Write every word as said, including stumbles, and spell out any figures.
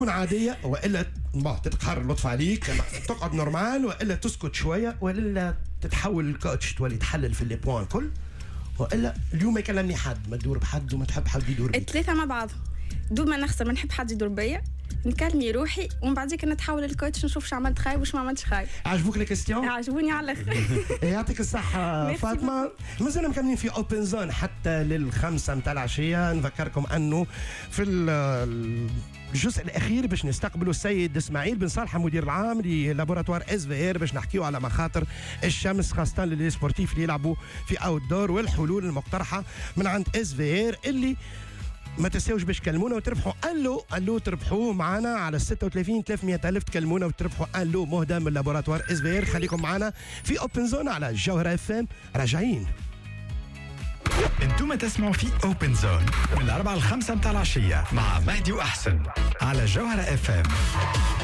تكون عاديه والا ما تتقهر اللطف عليك، تقعد نورمال والا تسكت شويه والا تتحول الكوتش تولي تحلل في لي بوان كل، والا اليوم ما يكلمني حد، ما تدور بحد وما تحب حد يدور بيك. الثلاثه مع بعض دوب ما نخسر، ما نحب حد يدور بيا، نكلمي روحي ومن بعديك نتحول الكوتش نشوف شو عملت خايب وش ما عملتش خايب. عجبوك لي كيستيون؟ عجبوني على الاخر. يعطيك الصحة فاطمة. مازلنا مكملين في اوبن زون حتى للخمسة متاع العشية. نذكركم انه في الجزء الاخير باش نستقبلوا السيد اسماعيل بن صالح مدير العام للابوراتوار اس في ار باش نحكيوا على مخاطر الشمس خاصة للي سبورتيف اللي يلعبوا في اوت دور والحلول المقترحة من عند اس في ار اللي ما تنساوش باش تكلمونا وتربحوا الو الو تربحوه معنا على ستة وثلاثين ثلاثمئة ألف. تكلمونا وتربحوا الو مهدى من لابوراتوار اس في ار. خليكم معنا في اوبن زون على جوهرة اف ام. راجعين. انتم تسمعوا في اوبن زون من الأربعة الخمسة متاع العشية مع مهدي وأحسن على جوهرة اف ام.